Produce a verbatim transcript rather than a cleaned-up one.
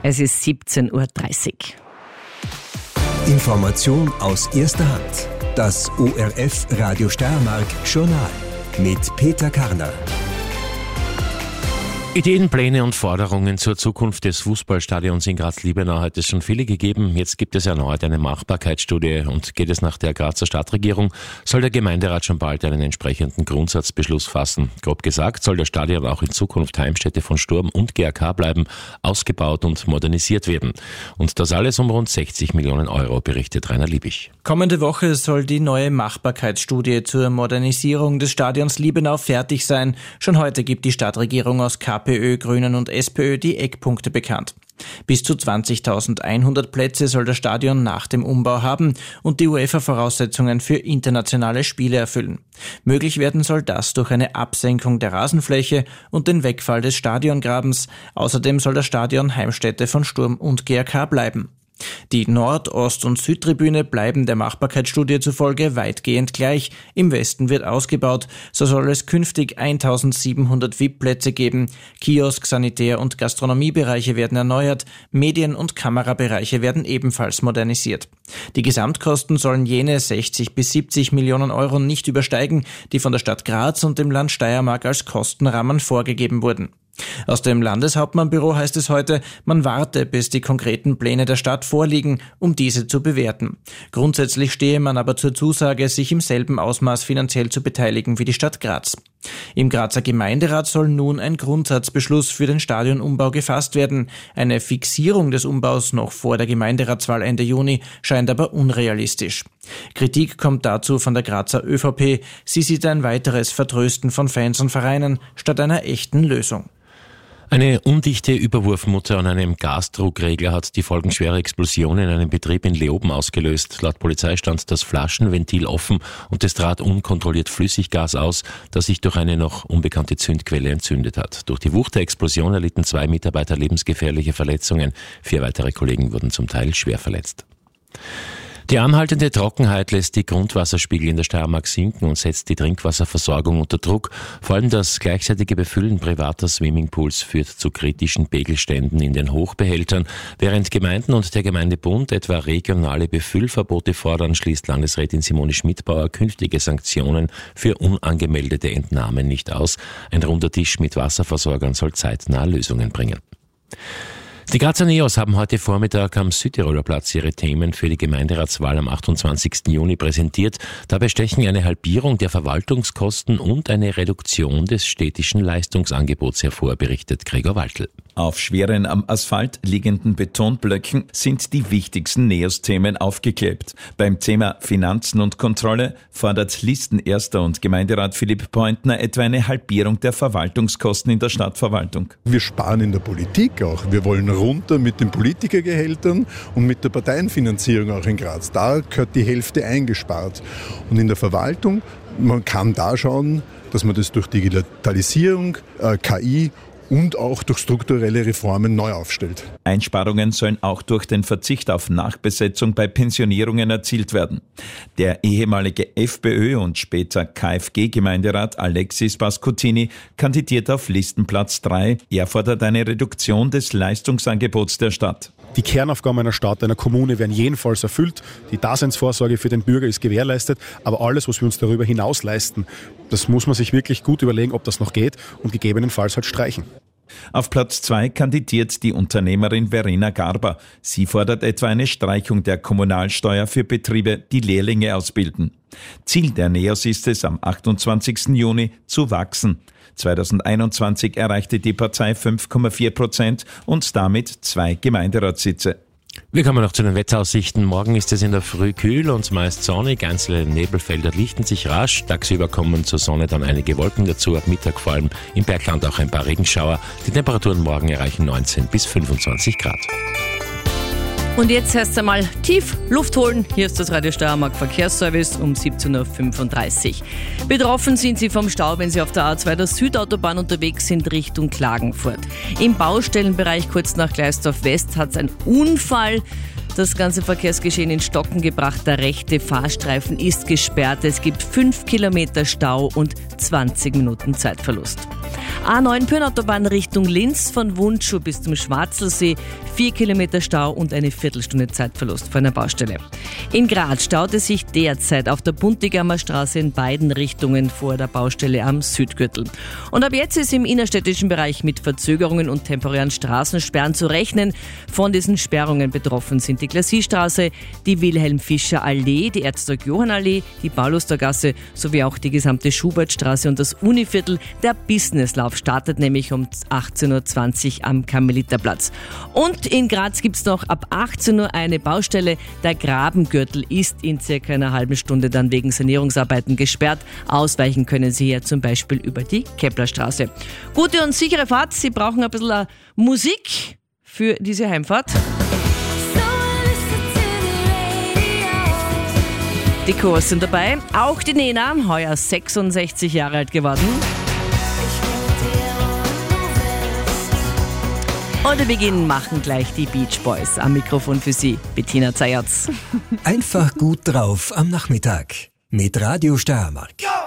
Es ist siebzehn Uhr dreißig. Information aus erster Hand. Das O R F Radio Steiermark Journal mit Peter Karner. Ideen, Pläne und Forderungen zur Zukunft des Fußballstadions in Graz-Liebenau hat es schon viele gegeben. Jetzt gibt es erneut eine Machbarkeitsstudie und geht es nach der Grazer Stadtregierung, soll der Gemeinderat schon bald einen entsprechenden Grundsatzbeschluss fassen. Grob gesagt soll das Stadion auch in Zukunft Heimstätte von Sturm und G A K bleiben, ausgebaut und modernisiert werden. Und das alles um rund sechzig Millionen Euro, berichtet Rainer Liebig. Kommende Woche soll die neue Machbarkeitsstudie zur Modernisierung des Stadions Liebenau fertig sein. Schon heute gibt die Stadtregierung aus K P Ö, Grünen und S P Ö die Eckpunkte bekannt. Bis zu zwanzigtausendeinhundert Plätze soll das Stadion nach dem Umbau haben und die UEFA-Voraussetzungen für internationale Spiele erfüllen. Möglich werden soll das durch eine Absenkung der Rasenfläche und den Wegfall des Stadiongrabens. Außerdem soll das Stadion Heimstätte von Sturm und G A K bleiben. Die Nord-, Ost- und Südtribüne bleiben der Machbarkeitsstudie zufolge weitgehend gleich. Im Westen wird ausgebaut. So soll es künftig eintausendsiebenhundert V I P-Plätze geben. Kiosk-, Sanitär- und Gastronomiebereiche werden erneuert. Medien- und Kamerabereiche werden ebenfalls modernisiert. Die Gesamtkosten sollen jene sechzig bis siebzig Millionen Euro nicht übersteigen, die von der Stadt Graz und dem Land Steiermark als Kostenrahmen vorgegeben wurden. Aus dem Landeshauptmannbüro heißt es heute, man warte, bis die konkreten Pläne der Stadt vorliegen, um diese zu bewerten. Grundsätzlich stehe man aber zur Zusage, sich im selben Ausmaß finanziell zu beteiligen wie die Stadt Graz. Im Grazer Gemeinderat soll nun ein Grundsatzbeschluss für den Stadionumbau gefasst werden. Eine Fixierung des Umbaus noch vor der Gemeinderatswahl Ende Juni scheint aber unrealistisch. Kritik kommt dazu von der Grazer Ö V P. Sie sieht ein weiteres Vertrösten von Fans und Vereinen statt einer echten Lösung. Eine undichte Überwurfmutter an einem Gasdruckregler hat die folgenschwere Explosion in einem Betrieb in Leoben ausgelöst. Laut Polizei stand das Flaschenventil offen und es trat unkontrolliert Flüssiggas aus, das sich durch eine noch unbekannte Zündquelle entzündet hat. Durch die Wucht der Explosion erlitten zwei Mitarbeiter lebensgefährliche Verletzungen. Vier weitere Kollegen wurden zum Teil schwer verletzt. Die anhaltende Trockenheit lässt die Grundwasserspiegel in der Steiermark sinken und setzt die Trinkwasserversorgung unter Druck. Vor allem das gleichzeitige Befüllen privater Swimmingpools führt zu kritischen Pegelständen in den Hochbehältern. Während Gemeinden und der Gemeindebund etwa regionale Befüllverbote fordern, schließt Landesrätin Simone Schmidbauer künftige Sanktionen für unangemeldete Entnahmen nicht aus. Ein runder Tisch mit Wasserversorgern soll zeitnah Lösungen bringen. Die Grazer Neos haben heute Vormittag am Südtiroler Platz ihre Themen für die Gemeinderatswahl am achtundzwanzigsten Juni präsentiert. Dabei stechen eine Halbierung der Verwaltungskosten und eine Reduktion des städtischen Leistungsangebots hervor, berichtet Gregor Waltl. Auf schweren am Asphalt liegenden Betonblöcken sind die wichtigsten Neos-Themen aufgeklebt. Beim Thema Finanzen und Kontrolle fordert Listenerster und Gemeinderat Philipp Pointner etwa eine Halbierung der Verwaltungskosten in der Stadtverwaltung. Wir sparen in der Politik auch. Wir wollen runter mit den Politikergehältern und mit der Parteienfinanzierung auch in Graz. Da gehört die Hälfte eingespart. Und in der Verwaltung, man kann da schauen, dass man das durch Digitalisierung, äh, K I und auch durch strukturelle Reformen neu aufstellt. Einsparungen sollen auch durch den Verzicht auf Nachbesetzung bei Pensionierungen erzielt werden. Der ehemalige FPÖ und später KfG-Gemeinderat Alexis Pascutini kandidiert auf Listenplatz drei. Er fordert eine Reduktion des Leistungsangebots der Stadt. Die Kernaufgaben einer Stadt, einer Kommune werden jedenfalls erfüllt. Die Daseinsvorsorge für den Bürger ist gewährleistet. Aber alles, was wir uns darüber hinaus leisten, das muss man sich wirklich gut überlegen, ob das noch geht und gegebenenfalls halt streichen. Auf Platz zwei kandidiert die Unternehmerin Verena Garber. Sie fordert etwa eine Streichung der Kommunalsteuer für Betriebe, die Lehrlinge ausbilden. Ziel der Neos ist es, am achtundzwanzigsten Juni zu wachsen. zweitausendeinundzwanzig erreichte die Partei fünf Komma vier Prozent und damit zwei Gemeinderatssitze. Wir kommen noch zu den Wetteraussichten. Morgen ist es in der Früh kühl und meist sonnig. Einzelne Nebelfelder lichten sich rasch. Tagsüber kommen zur Sonne dann einige Wolken dazu. Ab Mittag vor allem im Bergland auch ein paar Regenschauer. Die Temperaturen morgen erreichen neunzehn bis fünfundzwanzig Grad. Und jetzt erst einmal tief Luft holen. Hier ist das Radio Steiermark Verkehrsservice um siebzehn Uhr fünfunddreißig. Betroffen sind Sie vom Stau, wenn Sie auf der A zwei der Südautobahn unterwegs sind Richtung Klagenfurt. Im Baustellenbereich kurz nach Gleisdorf West hat es einen Unfall das ganze Verkehrsgeschehen in Stocken gebracht. Der rechte Fahrstreifen ist gesperrt. Es gibt fünf Kilometer Stau und zwanzig Minuten Zeitverlust. A neun Pyrnautobahn Richtung Linz von Wundschuh bis zum Schwarzelsee. Vier Kilometer Stau und eine Viertelstunde Zeitverlust vor einer Baustelle. In Graz staut es sich derzeit auf der Buntigammer Straße in beiden Richtungen vor der Baustelle am Südgürtel. Und ab jetzt ist im innerstädtischen Bereich mit Verzögerungen und temporären Straßensperren zu rechnen. Von diesen Sperrungen betroffen sind die Glassierstraße, die Wilhelm-Fischer-Allee, die Erzberg-Johann-Allee, die Paulustorgasse sowie auch die gesamte Schubertstraße und das Univiertel. Der Businesslauf startet nämlich um achtzehn Uhr zwanzig am Karmeliterplatz. Und in Graz gibt es noch ab achtzehn Uhr eine Baustelle. Der Grabengürtel ist in circa einer halben Stunde dann wegen Sanierungsarbeiten gesperrt. Ausweichen können Sie hier zum Beispiel über die Keplerstraße. Gute und sichere Fahrt. Sie brauchen ein bisschen Musik für diese Heimfahrt. Die Chors sind dabei. Auch die Nena, heuer sechsundsechzig Jahre alt geworden. Und wir beginnen machen gleich die Beach Boys. Am Mikrofon für Sie, Bettina Zayatz. Einfach gut drauf am Nachmittag mit Radio Steiermark.